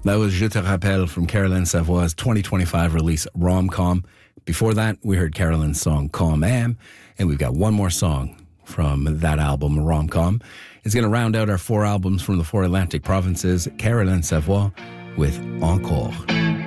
That was Je te rappelle from Caroline Savoie's 2025 release, Rom-Com. Before that, we heard Caroline's song, Quand Même, and we've got one more song from that album, Rom-Com. It's going to round out our 4 albums from the 4 Atlantic provinces, Caroline Savoie with Encore.